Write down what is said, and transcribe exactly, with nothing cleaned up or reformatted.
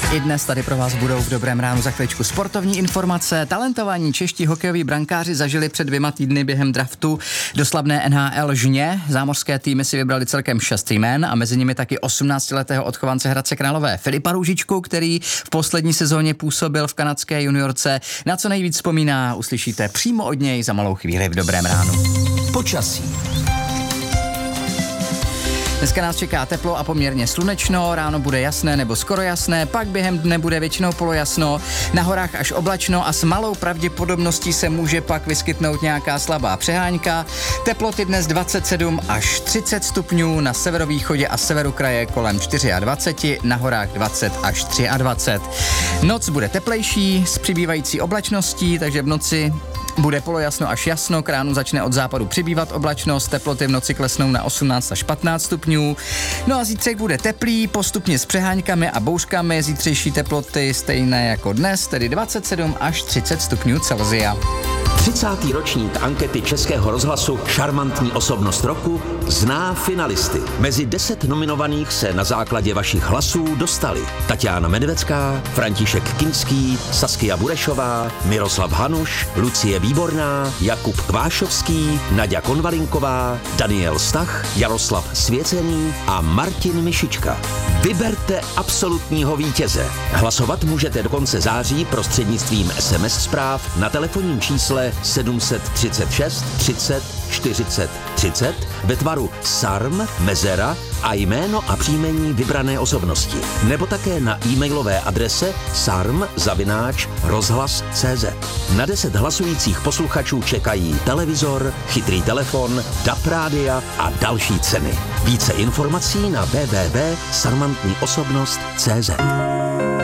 I dnes tady pro vás budou v Dobrém ránu za chvíličku sportovní informace. Talentovaní čeští hokejoví brankáři zažili před dvěma týdny během draftu do slavné N H L žně. Zámořské týmy si vybrali celkem šest jmen a mezi nimi taky osmnáctiletého odchovance Hradce Králové Filipa Růžičku, který v poslední sezóně působil v kanadské juniorce. Na co nejvíc vzpomíná, uslyšíte přímo od něj za malou chvíli v Dobrém ránu. Počasí. Dneska nás čeká teplo a poměrně slunečno, ráno bude jasné nebo skoro jasné, pak během dne bude většinou polojasno, na horách až oblačno a s malou pravděpodobností se může pak vyskytnout nějaká slabá přehánka. Teploty dnes dvacet sedm až třicet stupňů, na severovýchodě a severu kraje kolem dvacet čtyři, na horách dvacet až dvacet tři. Noc bude teplejší s přibývající oblačností, takže v noci bude polojasno až jasno, k ránu začne od západu přibývat oblačnost, teploty v noci klesnou na osmnáct až patnáct stupňů. No a zítřek bude teplý, postupně s přeháňkami a bouřkami, zítřejší teploty stejné jako dnes, tedy dvacet sedm až třicet stupňů Celsia. třicátý ročník ankety Českého rozhlasu Šarmantní osobnost roku zná finalisty. Mezi deset nominovaných se na základě vašich hlasů dostali Tatiana Medvecká, František Kinský, Saskia Burešová, Miroslav Hanuš, Lucie Výborná, Jakub Kvášovský, Naďa Konvalinková, Daniel Stach, Jaroslav Svěcený a Martin Mišička. Vyberte absolutního vítěze. Hlasovat můžete do konce září prostřednictvím es em es zpráv na telefonním čísle sedm set třicet šest třicet čtyřicet třicet ve tvaru S A R M, mezera a jméno a příjmení vybrané osobnosti. Nebo také na e-mailové adrese sarm zavináč rozhlas tečka cé zet. Na deset hlasujících posluchačů čekají televizor, chytrý telefon, D A B rádia a další ceny. Více informací na w w w tečka sarmantní osobnost tečka cé zet.